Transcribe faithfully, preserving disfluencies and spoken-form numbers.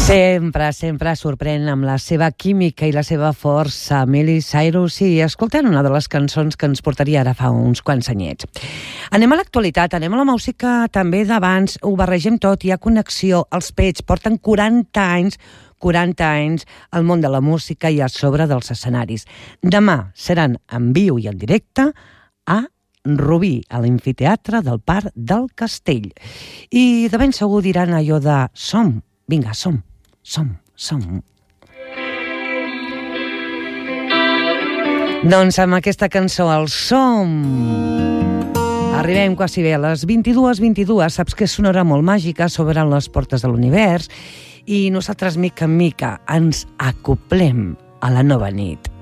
Sempre, sempre sorprèn amb la seva química i la seva força, Miley Cyrus, i escoltant una de les cançons que ens portaria ara fa uns quants anyets. Anem a l'actualitat, anem a la música també d'abans, ho barregem tot, hi ha connexió, els Pets porten quaranta anys, quaranta anys al món de la música i a sobre dels escenaris. Demà seran en viu i en directe a Rubí, a l'amfiteatre del Parc del Castell. I de ben segur diran allò de som, vinga, som. Som, som. Doncs amb aquesta cançó, el Som. Arribem quasi bé a les vint-i-dues vint-i-dues. Saps que és una hora molt màgica, s'obren les portes de l'univers i nosaltres, mica en mica, ens acoplem a la nova nit.